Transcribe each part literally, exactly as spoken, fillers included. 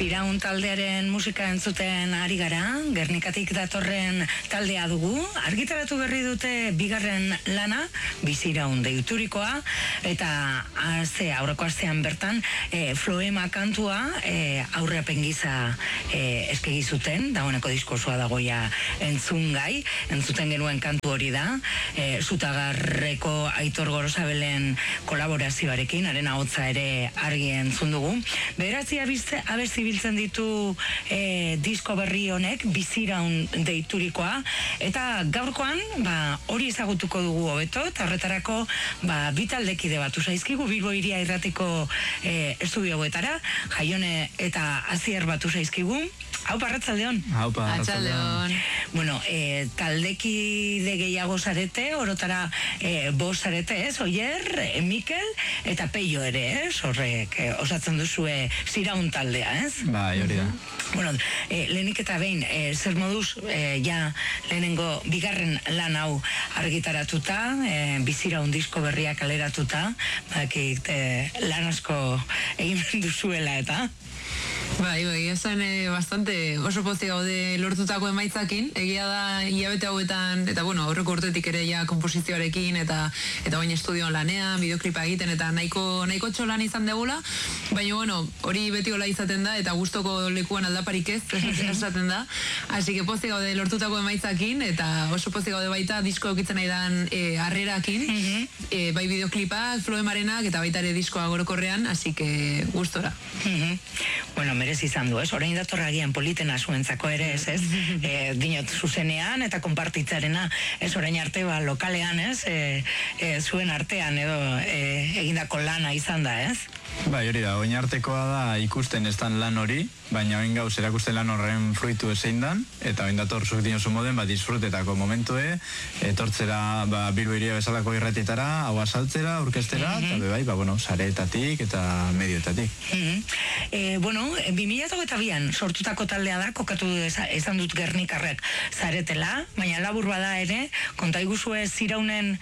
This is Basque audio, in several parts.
Ziraun taldearen musika entzuten ari gara, Gernikatik datorren taldea dugu, argitaratu berri dute bigarren lana, Biziraun deiturikoa, eta aze, aurreko astean bertan, e, Floema kantua e, aurreapen giza e, eskegi zuten, dagoeneko diskosoa dagoia entzungai, entzuten genuen kantu hori da, e, Zutagarreko Aitor Gorosabelen kolaborazioarekin, haren ahotsa ere argi entzun dugu. Bederatzi abesti biltzen ditu e, disko berri honek, Biziraun deiturikoa, eta gaurkoan ba, hori ezagutuko dugu hobeto, eta horretarako ba, bitaldekide batu zaizkigu, Bilbo Hiria Irratiko e, estudioetara, Jaione eta Azier batu zaizkigu. Haupa, arratsaldeon. Haupa, arratsaldeon. Bueno, e, taldekide gehiago zarete, orotara e, bost zarete, ez? Oier, e, Mikel, eta Peio ere, ez? Horrek, e, osatzen duzue Ziraun taldea, ez? Bai, hori da. Bueno, e, lehenik eta behin, e, zer moduz, e, ja, lehenengo bigarren lan hau argitaratuta, e, Biziraun disko berriak aleratuta, bakit, e, lan asko egin duzuela, eta... Bai, bai, esan eh, bastante oso pozik gaude lortutako emaitzakin, egia da hilabete hauetan, eta bueno, aurreko urtetik ere ja komposizioarekin, eta eta baina estudioan lanean, bideoklipa egiten, eta nahiko, nahiko txolan izan degula, baina bueno, hori beti hola izaten da, eta gustoko lekuan aldaparik ez, esaten da, hasi que pozik gaude lortutako emaitzakin, eta oso pozik gaude baita disko eukitzen nahi dan eh, harrerakin, eh, bai bideoklipak, Floemarenak, eta baita ere diskoa gorokorrean, hasi que gustora. Bueno, merezi izan du, ez? Orain datorragian politena zuentzako ere, ez, ez? E, dinot zuzenean eta konpartitzarena, ez orain arte, ba, lokalean, ez? E, e, zuen artean edo e, egindako lana izan da, ez? Bai, hori da, oin artekoa da ikusten ez dan lan hori, baina oin gauz erakusten lan horren fruitu ezein dan, eta oin dator zuk dinozu moden, ba, disfrutetako momentue, etortzera, ba, Bilbo Hiria bezalako irratitara, hau asaltzera, orkestera, mm -hmm. eta bai, ba, bueno, sareetatik eta medioetatik. Mm -hmm. e, bueno, bi mila hogeita bian sortutako taldea da, kokatu esan dut Gernikarrek zaretela, baina labur bada ere, kontaiguzue Ziraunen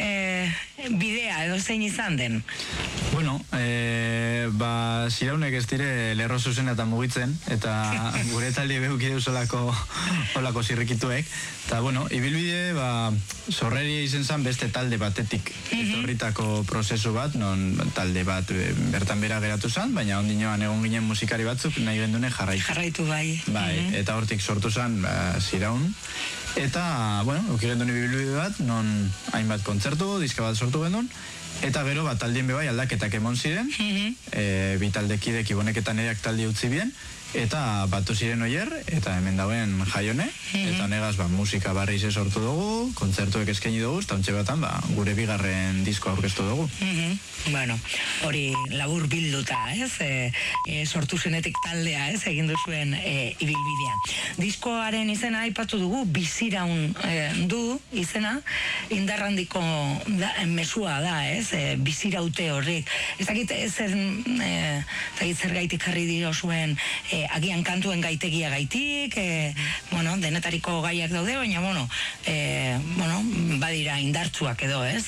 e, bidea edo zein izan den? Bueno, e, ba, Ziraunek ez dire lerro zuzena eta mugitzen, eta gure talde behukide usolako olako zirrikituek, eta bueno, ibilbide, ba, sorreri izen zen beste talde batetik etorritako prozesu bat, non talde bat bertan bera geratu zen, baina ondinoan egon ginen musikari batzuk nahi gendune jarraitu. Jarraitu bai. Bai, mm -hmm. Eta hortik sortu zen ba, Ziraun, eta, bueno, euki gendune ibilbide bat, non hainbat kontzertu, diska bat sortu gendun, eta gero bat taldien bebai aldaketak emon ziren, mm-hmm. e, bi taldekidek iboneketan ereak talde utzi bien, eta batu ziren oier, eta hemen dauen Jaione, mm-hmm. eta negaz ba, musika barriz sortu dugu, kontzertuek eskaini dugu, eta ontxe batan ba, gure bigarren disko aurkeztu dugu. Mm-hmm. Bueno, hori labur bilduta, ez? E, e, sortu zenetik taldea, ez? Egin duzuen e, ibilbidea. Diskoaren izena aipatu dugu, Biziraun e, du izena, indarrandiko da, mesua da, ez? E, biziraute horrek. Ez dakit zer, e, zer gaitik jarri dira zuen e, agian kantuen gaitegia gaitik, e, bueno, denetariko gaiak daude, baina, bueno, e, bueno, badira indartsuak edo, ez?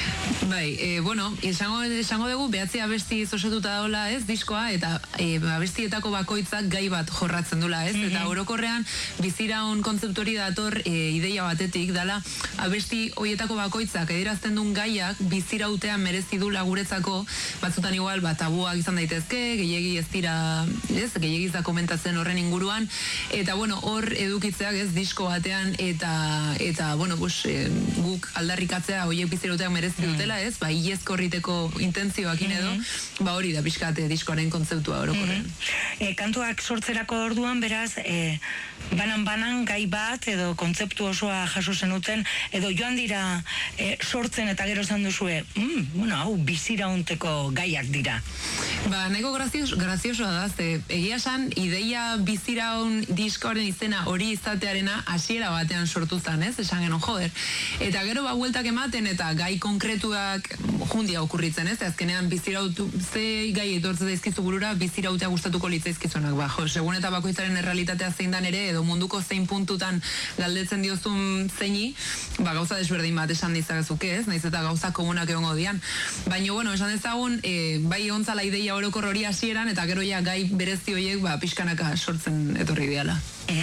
Bai, e, bueno, esango, esango dugu, behatzi abesti osatuta daula, ez, diskoa, eta e, abestietako bakoitzak gai bat jorratzen dula, ez? Mm-hmm. Eta orokorrean, Biziraun kontzeptori dator e, ideia batetik, dala, abesti hoietako bakoitzak edirazten duen gaiak bizirautean merezi du laguretzako, batzutan igual, ba, tabuak izan daitezke, gehiegi ez dira, ez, gehiegi da komentatzen horren inguruan, eta bueno, hor edukitzeak ez disko batean, eta, eta bueno, bus, e, guk aldarrikatzea hoiek bizirauteak merezi dutela, ez, ba, ilezko horriteko intentzioakin edo, mm-hmm. ba, hori da pixkate diskoaren kontzeptua orokorren. Mm-hmm. E, kantuak sortzerako orduan, beraz, e, banan-banan gai bat, edo kontzeptu osoa jaso zenuten, edo joan dira e, sortzen eta gero zan duzue, mm, bueno, hau, biziraunteko gaiak dira. Ba, nahiko grazios, graziosoa da, ze, egia san, ideia Biziraun diskoaren izena hori izatearena hasiera batean sortu zen, ez? Esan genon, joder. Eta gero ba, bueltak ematen, eta gai konkretuak jundia okurritzen, ez? Azkenean, bizirautu, ze gai etortze daizkizu burura, bizirautea gustatuko litzaizkizunak, ba, jo, segun eta bakoitzaren errealitatea zein dan ere, edo munduko zein puntutan galdetzen diozun zeini, ba, gauza desberdin bat esan dizakezuke, ez? Naiz eta gauza komunak egongo dian. Baina, bueno, esan dezagun, e, bai ontzala ideia orokor hori hasieran, eta gero ja gai berezi horiek, ba, pixkanaka sortzen etorri diala.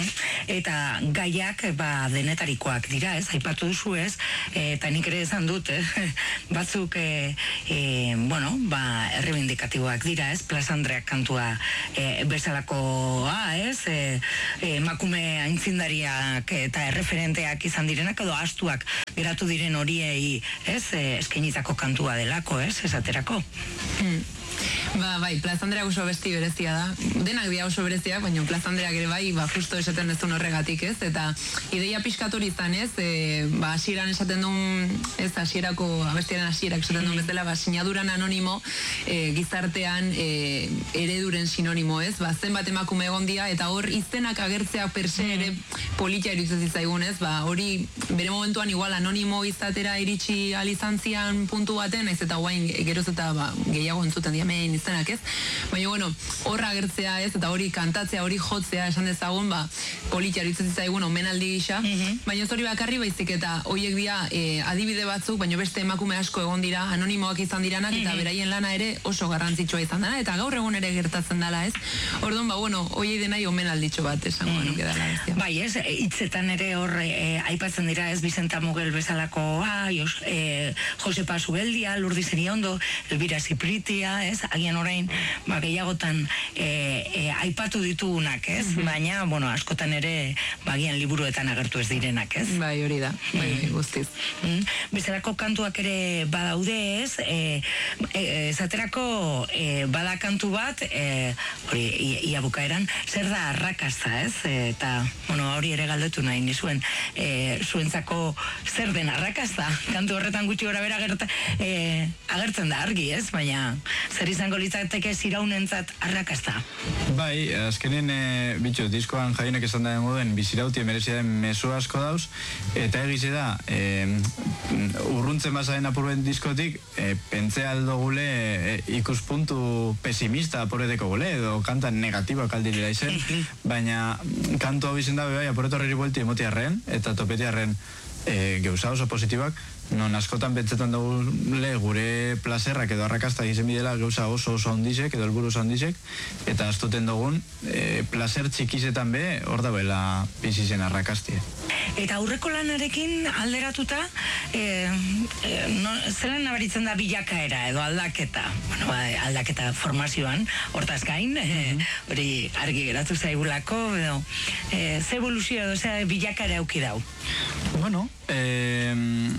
Eta gaiak ba, denetarikoak dira, ez, aipatu duzu ez, eta nik ere esan dut, eh? batzuk e, e, bueno, ba, errebindikatiboak dira, ez, Plaza Andreak kantua e, bezalakoa, ez, e, e, emakume aintzindariak eta erreferenteak izan direnak edo astuak geratu diren horiei, ez, e, eskainitako kantua delako, ez, esaterako. Mm. Ba, bai, Plaza Andrea oso besti berezia da. Denak dira oso bereziak, baina Plaza Andreak ere bai, ba, justo esaten dezun horregatik, ez? Eta ideia pixkatori izan, ez? E, ba, hasieran esaten duen, ez, hasierako, abestiaren hasierak esaten duen bezala, ba, sinaduran anonimo, e, gizartean e, ereduren sinonimo, ez? Ba, zenbat emakume egon dira, eta hor izenak agertzea perse ere politia iruditzen zitzaigun, ez? Ba, hori bere momentuan igual anonimo izatera iritsi alizantzian puntu baten, ez eta guain geroz eta ba, gehiago entzuten diamein izenak, ez? Baina, bueno, horra agertzea, ez? Eta hori kantatzea, hori jotzea, esan dezagun, ba, politia iruditzen zitzaigun omenaldi gisa, mm-hmm. baina ez hori bakarri baizik eta horiek dira e, adibide batzuk, baina beste emakume asko egon dira, anonimoak izan diranak, mm-hmm. eta beraien lana ere oso garrantzitsua izan dela, eta gaur egun ere gertatzen dela, ez? Orduan, ba, bueno, horiei denai omenalditxo bat, esango mm-hmm. nuke dela, ez? Bai, ez, hitzetan ere hor e, aipatzen dira, ez, Bizenta Mugel bezalako, ah, Jos, e, Josepa Zubeldia, Lourdes Iriondo, Elvira Zipritia, ez, agian orain, ba, gehiagotan e, e, aipatu ditugunak, ez, mm-hmm. baina, bueno, askotan ere, bagian liburuetan agertu ez direnak, ez? Bai, hori da, bai, bai, guztiz. Mm-hmm. Bezalako kantuak ere badaude, ez, e, e, esaterako e, bada kantu bat, e, hori, ia bukaeran, zer da arrakasta, ez, e, eta, bueno, hori ere galdetu nahi nizuen, e, zuentzako zer den arrakasta, kantu horretan gutxi gora bera gerta, e, agertzen da argi, ez, baina zer izango litzateke ziraunentzat arrakasta. Bai, azkenen e, bitxo, diskoan jainek esan da dengo den bizirauti emerezia den mesu asko dauz, eta egize da e, urruntzen bazaren apurben diskotik e, pentsea aldo gule e, ikuspuntu pesimista apureteko gule, edo kantan negatiboak aldirela izen, baina kantu hau izen da bai apuretorreri buelti emotiarren, eta topetiarren e, geuza oso positibak, non askotan pentsetan dugule gure plazerrak edo arrakasta izen bidela geuza oso oso ondizek edo elburu oso ondizek, eta astuten dugun e, plazer txikizetan be hor da bela bizizen arrakastie. Eta aurreko lanarekin alderatuta e, e, no, zelan nabaritzen da bilakaera edo aldaketa, bueno, ba, aldaketa formazioan, hortaz gain, hori e, argi geratu zaigulako, edo e, ze evoluzio edo ze bilakaera auki dau? Bueno, eh,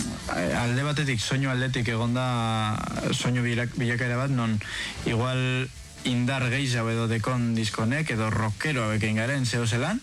alde batetik, soinu aldetik egonda soinu bilakaera bat, non igual indar gehiago edo dekon diskonek, edo rockero hauekin garen zeo zelan,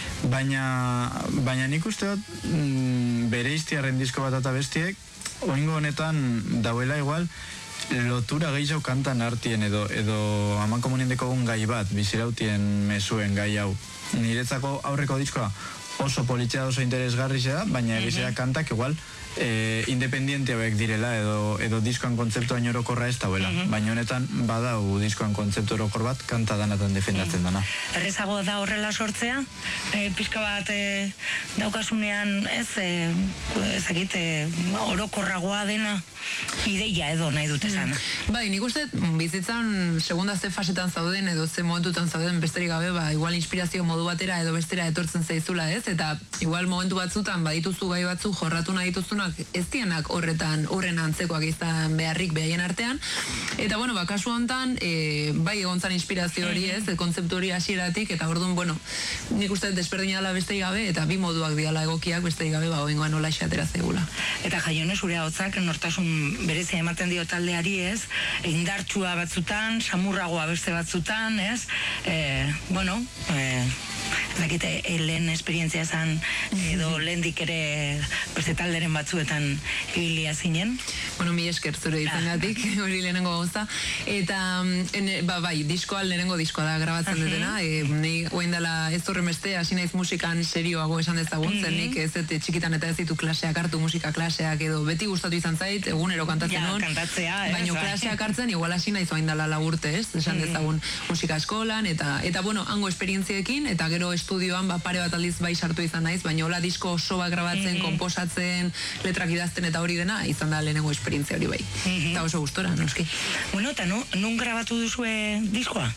baina, baina nik uste dut mm, bere iztiarren disko bat eta bestiek, oingo honetan dauela igual, lotura gehiago kantan artien edo, edo aman komunindeko un gai bat, bizirautien mesuen gai hau. Niretzako aurreko diskoa oso politzea oso interesgarri da, baina egizea kantak igual e, independiente hauek direla edo, edo diskoan kontzeptu hain orokorra ez dauela. Uh-huh. Baina honetan badau diskoan kontzeptu orokor bat kanta danatan defendatzen dana. Uh-huh. Errezago da horrela sortzea? E, pizka bat e, daukasunean ez, e, ezagite, orokorragoa dena ideia edo nahi dut esan. Mm. Bai, nik uste bizitzan segunda ze fasetan zauden edo ze momentutan zauden besterik gabe, ba, igual inspirazio modu batera edo bestera etortzen zaizula, ez? Eta igual momentu batzutan badituzu gai batzu jorratu nahi dituzunak ez dienak horretan horren antzekoak izan beharrik behaien artean. Eta bueno, ba, kasu honetan e, bai egontzan inspirazio hori, ez? Kontzeptu hori hasieratik, eta orduan, bueno, nik uste desberdina dela besterik gabe, eta bi moduak diala egokiak besterik gabe, ba, oingoan nola xatera zeugula. Eta Jaione, zure hotzak nortasun berezia ematen dio taldeari, ez? Indartsua batzutan, samurragoa beste batzutan, ez? E, bueno, e, dakite, lehen esperientzia zan, edo lehendik ere beste talderen batzuetan ibilia zinen? Bueno, mi esker zure izangatik, hori lehenengo gauza. Eta, ene, ba, bai, diskoa lehenengo diskoa da grabatzen uh-huh. dutena. E, ni oain dela ez horren beste, hasi naiz musikan serioago esan dezagun, zen nik ez dut txikitan eta ez ditu klaseak hartu, musika klaseak edo beti gustatu izan zait, egunero kantatzen ja, hon. Kantatzea, ez? Baina klaseak hartzen, igual hasi naiz oain dela lagurte, ez? Esan dezagun musika eskolan, eta, eta bueno, hango esperientziekin, eta gero estudioan, ba, pare bat aldiz bai sartu izan naiz, baina hola disko oso bat grabatzen, mm-hmm. komposatzen, letrak idazten eta hori dena, izan da lehenengo esperientzia hori bai. Mm-hmm. Eta oso gustora, noski. Bueno, eta no, nun grabatu duzue diskoa?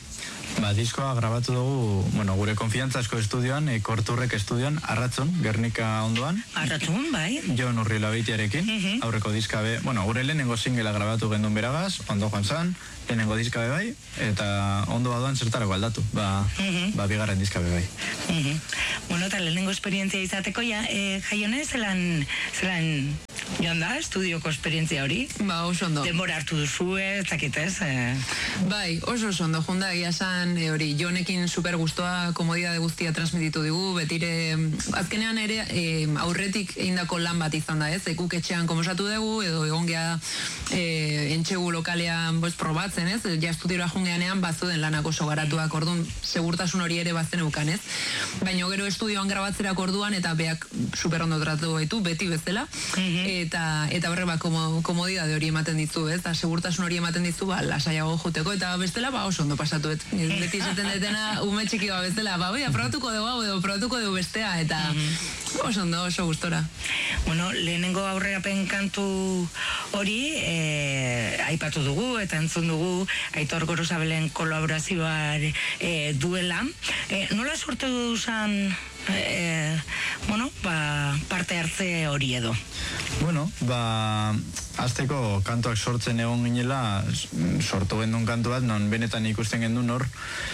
Ba, diskoa grabatu dugu, bueno, gure konfiantzazko estudioan, e, Korturrek estudioan, Arratzon, Gernika ondoan. Arratzon, bai. Jon Urrila beitiarekin, mm-hmm. aurreko diskabe, bueno, gure lehenengo singela grabatu gendun beragaz, ondo joan zan, lehenengo diskabe bai, eta ondo badoan zertarako aldatu, ba, mm-hmm. ba bigarren diskabe bai. Mm-hmm. Bueno, eta lehenengo esperientzia izateko, ja, e, jaione, zelan, zelan, joan da, estudioko esperientzia hori? Ba, oso ondo. Denbora hartu duzue, zakitez? E... Bai, oso oso ondo, junda, egia san, e, hori, Jonekin super gustoa, komodidade guztia transmititu digu, betire, azkenean ere, e, aurretik eindako lan bat izan da, ez? Ekuk etxean komosatu dugu, edo egon gea e, entxegu lokalean boz, probatzen, ez? Ja estudiora jungeanean bazuden lanak oso garatuak, orduan, segurtasun hori ere bazen eukan, ez? Baina gero estudioan grabatzerak orduan, eta beak super ondo tratu gaitu, beti bezala, mm-hmm. eta, eta horre, ba, komo, komodidade hori ematen dizu, ez? Eta segurtasun hori ematen dizu, ba, lasaiago juteko, eta bestela, ba, oso ondo pasatu, et? Beti izaten detena, ume txiki ba bezala, ba, oia, probatuko dugu hau, edo probatuko dugu bestea, eta mm-hmm. oso ondo, oso gustora. Bueno, lehenengo aurrerapen kantu hori, e, aipatu dugu, eta entzun dugu, Aitor Gorosabelen kolaborazioa e, duela. E, nola sortu duzan, e, bueno, ba, parte hartze hori edo? Bueno, ba, azteko kantuak sortzen egon ginela, sortu gendun kantu bat, non benetan ikusten gendun hor,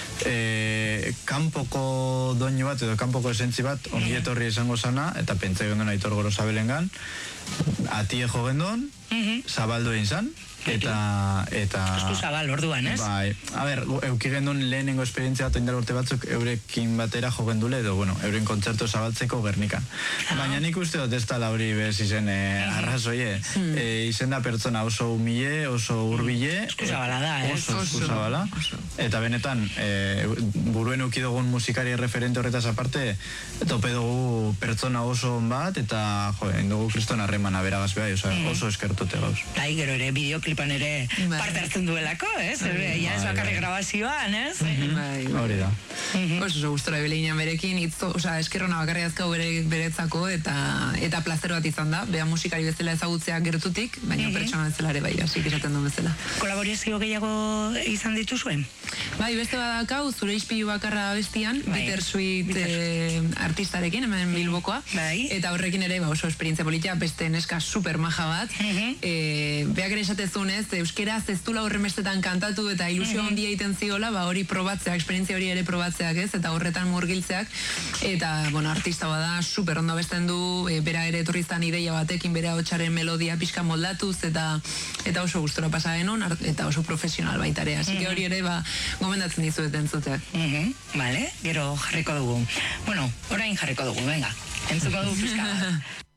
e, kanpoko doinu bat edo kanpoko esentzi bat ongi etorri esango zana, eta pentsa gendun Aitor Gorosabelengan, atie jo gendun, zabaldu egin zan, eta... eta Justu zabal, orduan, ez? Bai, a ber, euki gendun lehenengo esperientzia bat oindar urte batzuk eurekin batera jo gendule, edo, bueno, euren kontzertu zabaltzeko Gernikan. Ah. Baina nik uste dut ez tala hori bez izen e, arrazoie. Mm. E, izen da pertsona oso humile, oso urbile. Esku zabala da, ez? Oso esku zabala. Eta benetan, e, buruen eukidogun musikari referente horretaz aparte, tope dugu pertsona oso on bat, eta, jo, dugu kriston harremana beragaz behar, oso, mm. oso eskertute gauz. Bai, gero ere, bideoklipan ere parte hartzen duelako, ez? Bai, ja ez bakarrik grabazioan, ez? Bai, hori da. Oso oso gustora ebeleina berekin, itzo, oza, eskerrona bakarri azkau bere, beretzako, eta eta plazer bat izan da, beha musikari bezala ezagutzea gertutik, baina mm-hmm. pertsona bezala ere bai, asik esaten duen bezala. Kolaborazio gehiago izan dituzuen? Bai, beste badakau, zure ispilu bakarra bestian, bai. Bittersweet eh, artistarekin, hemen Bilbokoa, bai. Eta horrekin ere, ba, oso esperientzia politia, beste neska super maja bat, mm-hmm. eh, beak ere esatezun ez, euskeraz ez dula horremestetan kantatu eta ilusio mm-hmm. handia egiten ziola, ba, hori probatzeak, esperientzia hori ere probatzeak ez, eta horretan murgiltzeak, eta, bueno, artista bada, super ondo besten du, e, bera ere etorriztan ideia batekin, bera hotxaren melodia pixka moldatuz, eta eta oso gustora pasa denon, eta oso profesional baitare, así que hori ere, ba, gomendatzen dizuet entzuteak. Mm-hmm. Vale, gero jarriko dugu. Bueno, orain jarriko dugu, venga, entzuko dugu pixka bat.